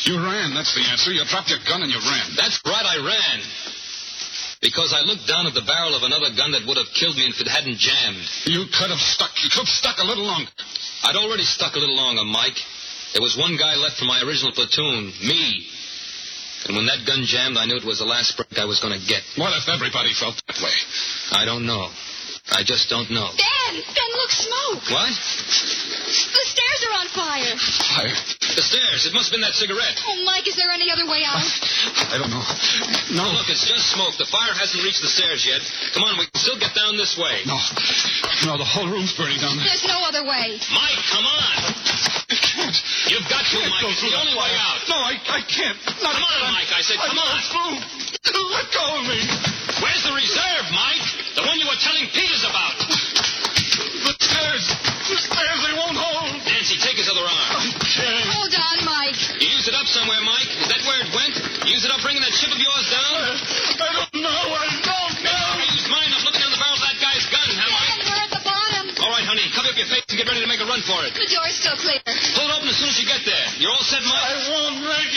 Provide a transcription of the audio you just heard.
You ran, that's the answer. You dropped your gun and you ran. That's right, I ran. Because I looked down at the barrel of another gun that would have killed me if it hadn't jammed. You could have stuck. You could have stuck a little longer. I'd already stuck a little longer, Mike. There was one guy left from my original platoon, me. And when that gun jammed, I knew it was the last break I was going to get. What if everybody felt that way? I don't know. I just don't know. Ben, look, smoke. What? The stairs are on fire. Fire? The stairs. It must have been that cigarette. Oh, Mike, is there any other way out? I don't know. No. Look, it's just smoke. The fire hasn't reached the stairs yet. Come on, we can still get down this way. No, the whole room's burning down there. There's no other way. Mike, come on. I can't. You've got to, Mike. It's the only way out. No, I can't. Come on, Mike. I said, come on. Let go of me. Where's the reserve, Mike? The one you were telling Peters about. The stairs, they won't hold. Nancy, take his other arm. I can't. Hold on, Mike. You used it up somewhere, Mike. Is that where it went? You used it up bringing that ship of yours down? I don't know. I used mine up looking down the barrel of that guy's gun, huh, Mike? Ben, we're at the bottom. All right, honey. Cover up your face and get ready to make a run for it. The door's still clear. Pull it open as soon as you get there. You're all set, Mike? I won't make